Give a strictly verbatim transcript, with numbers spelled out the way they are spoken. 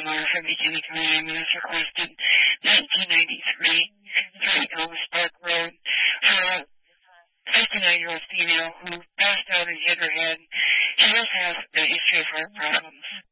memoir from beginning to end. It was requested nineteen ninety-three, three Ellis Park Road, for a fifty-nine-year-old female who passed out and hit her head. She does have a history of heart problems.